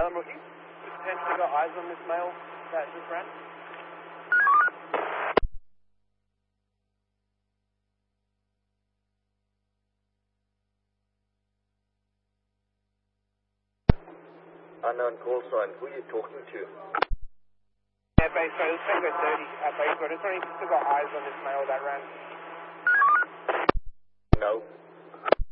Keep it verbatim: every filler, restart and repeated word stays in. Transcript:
Um, Rookie, potentially got eyes on this male that just ran. Unknown call sign. Who are you talking to? Yeah, base road. It's Tango thirty at base road. It's only still got eyes on this male that ran. No.